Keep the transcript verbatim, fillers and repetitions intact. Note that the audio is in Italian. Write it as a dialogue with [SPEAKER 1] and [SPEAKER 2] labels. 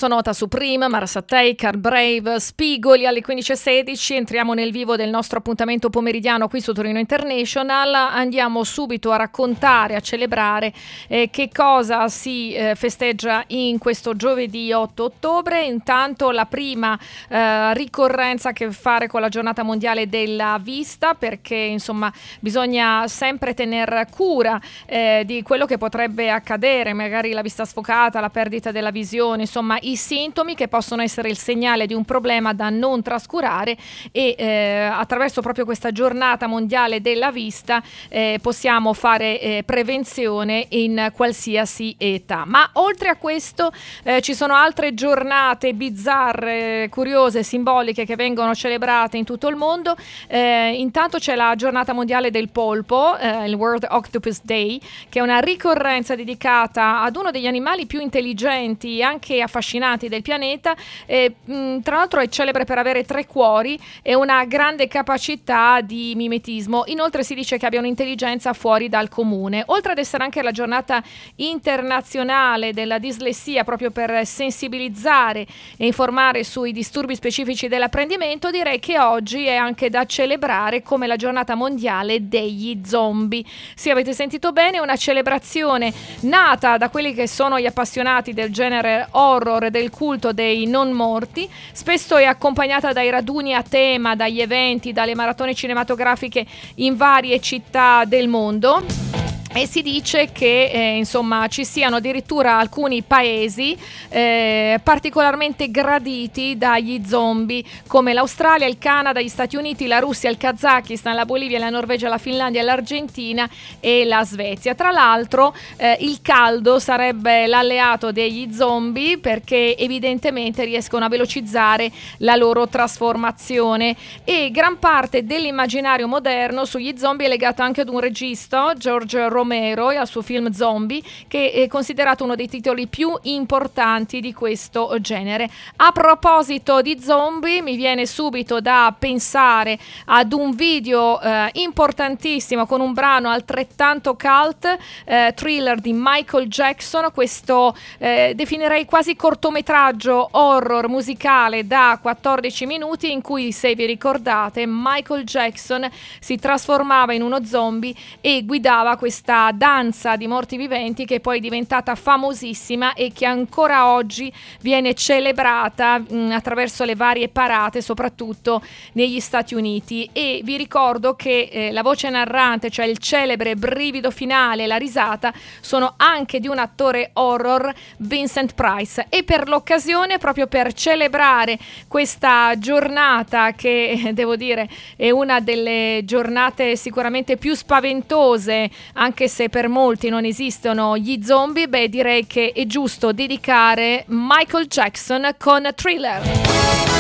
[SPEAKER 1] Sonota Supreme, Mara Sattei, Carl Brave, Spigoli alle quindici e sedici. Entriamo nel vivo del nostro appuntamento pomeridiano qui su Torino International. Andiamo subito a raccontare, a celebrare eh, che cosa si eh, festeggia in questo giovedì otto ottobre. Intanto la prima eh, ricorrenza ha a che fare con la giornata mondiale della vista, perché insomma bisogna sempre tener cura eh, di quello che potrebbe accadere, magari la vista sfocata, la perdita della visione, insomma i sintomi che possono essere il segnale di un problema da non trascurare, e eh, attraverso proprio questa giornata mondiale della vista eh, possiamo fare eh, prevenzione in qualsiasi età. Ma oltre a questo eh, ci sono altre giornate bizzarre, curiose, simboliche che vengono celebrate in tutto il mondo. Eh, intanto c'è la giornata mondiale del polpo, eh, il World Octopus Day, che è una ricorrenza dedicata ad uno degli animali più intelligenti e anche affascinanti del pianeta. Eh, mh, tra l'altro è celebre per avere tre cuori e una grande capacità di mimetismo. Inoltre si dice che abbia un'intelligenza fuori dal comune. Oltre ad essere anche la giornata internazionale della dislessia, proprio per sensibilizzare e informare sui disturbi specifici dell'apprendimento, direi che oggi è anche da celebrare come la giornata mondiale degli zombie. Sì, avete sentito bene, una celebrazione nata da quelli che sono gli appassionati del genere horror, del culto dei non morti. Spesso è accompagnata dai raduni a tema, dagli eventi, dalle maratone cinematografiche in varie città del mondo. E si dice che eh, insomma ci siano addirittura alcuni paesi eh, particolarmente graditi dagli zombie, come l'Australia, il Canada, gli Stati Uniti, la Russia, il Kazakistan, la Bolivia, la Norvegia, la Finlandia, l'Argentina e la Svezia. Tra l'altro eh, il caldo sarebbe l'alleato degli zombie, perché evidentemente riescono a velocizzare la loro trasformazione, e gran parte dell'immaginario moderno sugli zombie è legato anche ad un regista, George Romero, Romero, e al suo film Zombie, che è considerato uno dei titoli più importanti di questo genere. A proposito di zombie, mi viene subito da pensare ad un video eh, importantissimo con un brano altrettanto cult, eh, Thriller di Michael Jackson. Questo eh, definirei quasi cortometraggio horror musicale da quattordici minuti, in cui, se vi ricordate, Michael Jackson si trasformava in uno zombie e guidava questa danza di morti viventi, che poi è diventata famosissima e che ancora oggi viene celebrata mh, attraverso le varie parate, soprattutto negli Stati Uniti. E vi ricordo che eh, la voce narrante, cioè il celebre brivido finale, la risata, sono anche di un attore horror, Vincent Price. E per l'occasione, proprio per celebrare questa giornata, che devo dire è una delle giornate sicuramente più spaventose, anche se per molti non esistono gli zombie, beh, direi che è giusto dedicare Michael Jackson con Thriller.